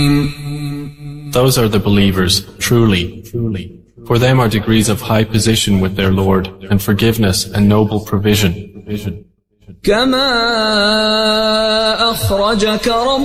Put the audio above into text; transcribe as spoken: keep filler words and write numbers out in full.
Those are the believers, truly, truly. For them are degrees of high position with their Lord, and forgiveness and noble provision. كما أخرجك ربك